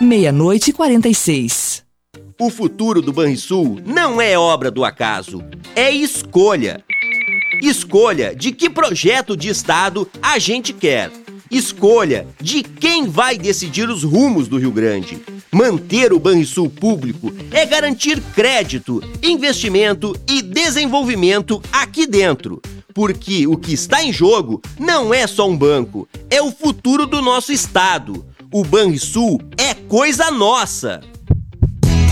00:46. O futuro do Banrisul não é obra do acaso, é escolha. Escolha de que projeto de Estado a gente quer. Escolha de quem vai decidir os rumos do Rio Grande. Manter o Banrisul público é garantir crédito, investimento e desenvolvimento aqui dentro. Porque o que está em jogo não é só um banco, é o futuro do nosso estado. O Banrisul é coisa nossa!